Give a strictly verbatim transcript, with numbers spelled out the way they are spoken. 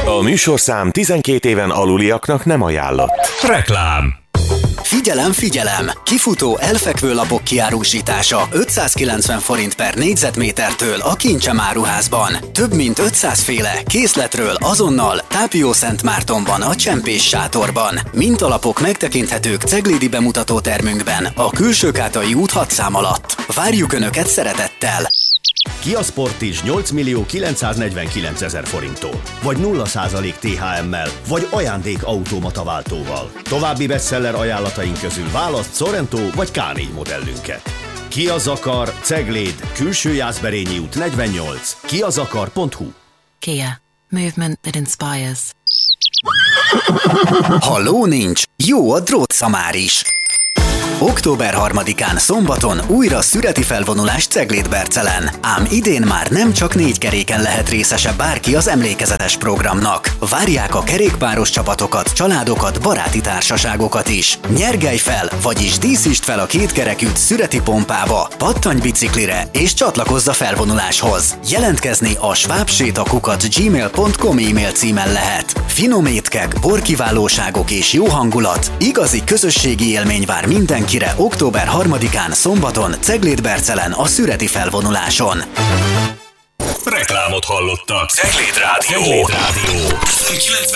A műsorszám tizenkét éven aluliaknak nem ajánlott. Reklám. Figyelem, figyelem! Kifutó elfekvő lapok kiárusítása ötszázkilencven forint per négyzetmétertől a Kincsem áruházban. Több mint ötszáz féle készletről azonnal Tápiószentmártonban a Csempés sátorban. Mintalapok megtekinthetők ceglédi bemutatótermünkben a Külsőkátai út hat szám alatt. Várjuk Önöket szeretettel! Kia Sportage nyolc millió kilencszáznegyvenkilencezer forinttól, vagy nulla százalék té há emmel, vagy ajándék automata váltóval. További bestseller ajánlataink közül választ Sorento vagy ká négy modellünket. Kia Zakar, Cegléd, Külső Jászberényi út negyvennyolc, kiazakar pont hu. Kia. Movement that inspires. Ha ló nincs, jó a drótszamár is! október harmadikán szombaton újra szüreti felvonulás Cegléd-Bercelen. Ám idén már nem csak négy keréken lehet részese bárki az emlékezetes programnak. Várják a kerékpáros csapatokat, családokat, baráti társaságokat is. Nyergelj fel, vagyis díszítsd fel a kétkerekűt szüreti pompába, pattanj biciklire és csatlakozz a felvonuláshoz. Jelentkezni a svábsétakukat gmail pont com e-mail címen lehet. Finom étkek, borkiválóságok és jó hangulat, igazi közösségi élmény vár mindenkire október harmadikán szombaton Cegléd-Bercelen a szüreti felvonuláson. Reklámot hallottak. Cegléd Rádió. Cegléd Rádió.